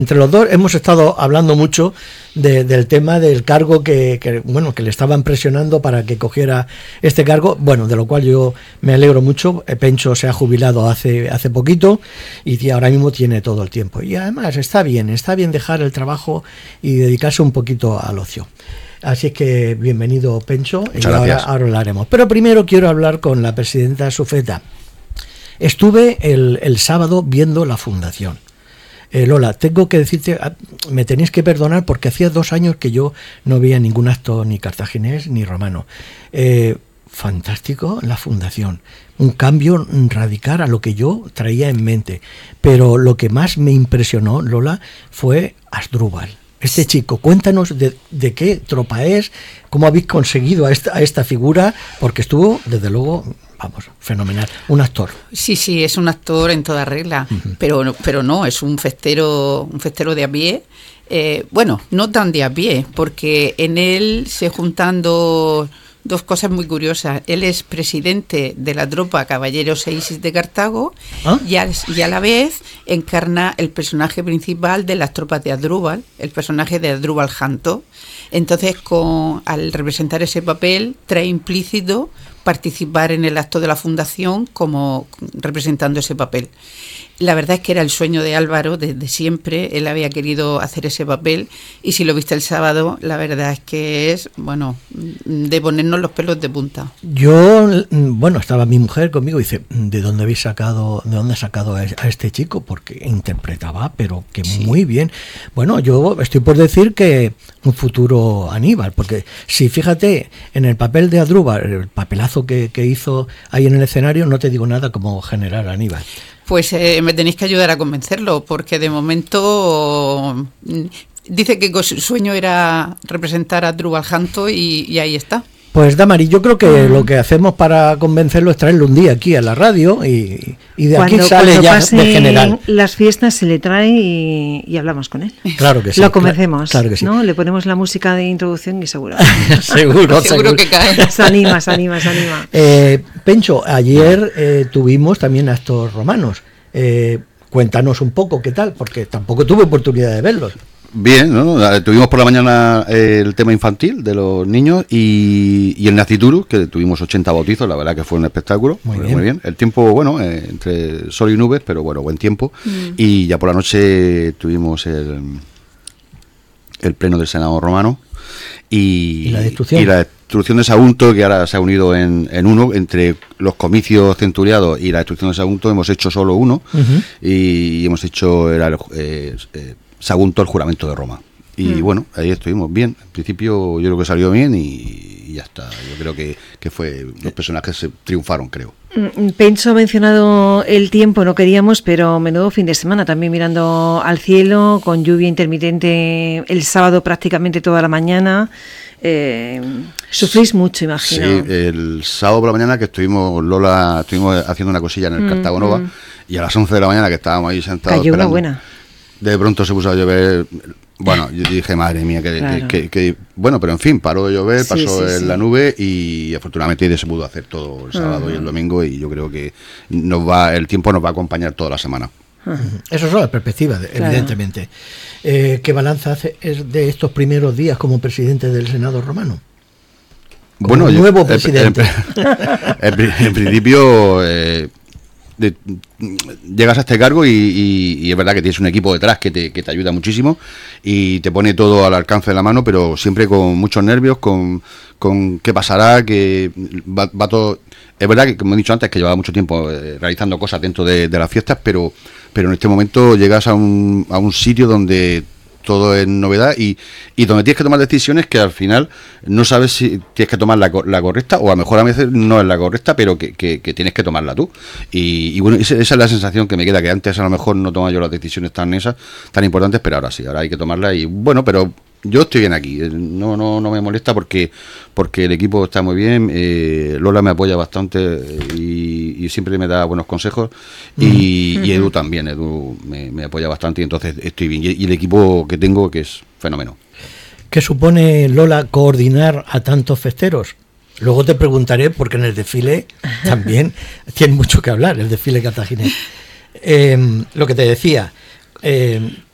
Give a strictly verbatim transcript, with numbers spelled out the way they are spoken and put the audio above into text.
Entre los dos hemos estado hablando mucho de, del tema del cargo que, que, bueno, que le estaban presionando para que cogiera este cargo, bueno, de lo cual yo me alegro mucho. Pencho se ha jubilado hace, hace poquito y ahora mismo tiene todo el tiempo. Y además está bien, está bien dejar el trabajo y dedicarse un poquito al ocio. Así es que bienvenido, Pencho, y ahora, ahora hablaremos. Pero primero quiero hablar con la presidenta Sufeta. Estuve el, el sábado viendo la fundación. Eh, Lola, tengo que decirte, me tenéis que perdonar porque hacía dos años que yo no veía ningún acto ni cartaginés ni romano. Eh, fantástico la fundación, un cambio radical a lo que yo traía en mente. Pero lo que más me impresionó, Lola, fue Asdrúbal. Este chico, cuéntanos de, de qué tropa es, cómo habéis conseguido a esta, a esta figura, porque estuvo, desde luego, vamos, fenomenal, un actor. Sí, sí, es un actor en toda regla, uh-huh. pero, pero no, es un festero, un festero de a pie, eh, bueno, no tan de a pie, porque en él se juntan dos, dos cosas muy curiosas. Él es presidente de la tropa Caballeros Seisis de Cartago, ¿ah? y, a, y a la vez encarna el personaje principal de las tropas de Asdrúbal, el personaje de Asdrúbal Janto. Entonces, con, al representar ese papel, trae implícito participar en el acto de la fundación como representando ese papel. La verdad es que era el sueño de Álvaro desde siempre, él había querido hacer ese papel y si lo viste el sábado, la verdad es que es, bueno, de ponernos los pelos de punta. Yo, bueno, estaba mi mujer conmigo y dice, ¿de dónde habéis sacado, de dónde has sacado a este chico? Porque interpretaba, pero que sí. Muy bien. Bueno, yo estoy por decir que un futuro Aníbal, porque si fíjate, en el papel de Asdrúbal, el papelazo que, que hizo ahí en el escenario, no te digo nada como general Aníbal. Pues eh, me tenéis que ayudar a convencerlo, porque de momento dice que su sueño era representar a Asdrúbal Janto y, y ahí está. Pues Damari, yo creo que mm. lo que hacemos para convencerlo es traerlo un día aquí a la radio y, y de cuando, aquí sale ya de general. Las fiestas se le trae y, y hablamos con él. Claro que sí. Lo convencemos, claro, claro que sí. ¿no? Le ponemos la música de introducción y seguro. seguro, seguro, seguro que cae. Se anima, se anima, se anima. Eh, Pencho, ayer eh, tuvimos también actos romanos. Eh, cuéntanos un poco qué tal, porque tampoco tuve oportunidad de verlos. Bien, ¿no? Tuvimos por la mañana el tema infantil de los niños y, y el Naciturus, que tuvimos ochenta bautizos, la verdad que fue un espectáculo. Muy bien. Muy bien. El tiempo, bueno, eh, entre sol y nubes, pero bueno, buen tiempo. Mm. Y ya por la noche tuvimos el, el pleno del Senado romano y, ¿Y la destrucción? Y la destrucción de Sagunto, que ahora se ha unido en, en uno, entre los comicios centuriados y la destrucción de Sagunto hemos hecho solo uno, uh-huh. y hemos hecho era, eh, eh, Sagunto el juramento de Roma. Y mm. bueno, ahí estuvimos bien. En principio yo creo que salió bien y, y ya está. Yo creo que, que fue los personajes se triunfaron, creo. Pencho ha mencionado el tiempo, no queríamos, pero menudo fin de semana, también mirando al cielo, con lluvia intermitente el sábado prácticamente toda la mañana. Eh, sufrís mucho, imagino. Sí, el sábado por la mañana que estuvimos, Lola, estuvimos haciendo una cosilla en el mm, Cartago Nova, mm. y a las once de la mañana que estábamos ahí sentados cayó esperando, una buena. De pronto se puso a llover. Bueno, yo dije, madre mía, que, claro. que, que, que bueno, pero en fin, paró de llover, pasó sí, sí, en sí. la nube y afortunadamente se pudo hacer todo el sábado uh-huh. y el domingo, y yo creo que nos va el tiempo nos va a acompañar toda la semana. Uh-huh. Eso es la perspectiva, claro. evidentemente. Eh, ¿Qué balanza hace de estos primeros días como presidente del Senado romano? Como bueno, nuevo yo, presidente. En, en, en principio... Eh, De, llegas a este cargo y, y, y es verdad que tienes un equipo detrás que te, que te ayuda muchísimo y te pone todo al alcance de la mano, pero siempre con muchos nervios, con, con qué pasará, que va, va todo. Es verdad que, como he dicho antes, que llevaba mucho tiempo eh, realizando cosas dentro de, de las fiestas, pero, pero en este momento llegas a un, a un sitio donde todo es novedad y, y donde tienes que tomar decisiones que al final no sabes si tienes que tomar la, la correcta, o a lo mejor a veces no es la correcta, pero que, que, que tienes que tomarla tú. Y, y bueno, esa, esa es la sensación que me queda, que antes a lo mejor no tomaba yo las decisiones tan esas, tan importantes, pero ahora sí, ahora hay que tomarlas. Y bueno, pero yo estoy bien aquí, no no no me molesta porque porque el equipo está muy bien, eh, Lola me apoya bastante y, y siempre me da buenos consejos, y, mm-hmm. y Edu también, Edu me, me apoya bastante, y entonces estoy bien, y, y el equipo que tengo, que es fenómeno. ¿Qué supone, Lola, coordinar a tantos festeros? Luego te preguntaré, porque en el desfile también tiene mucho que hablar, el desfile cartaginés. Eh, lo que te decía, eh,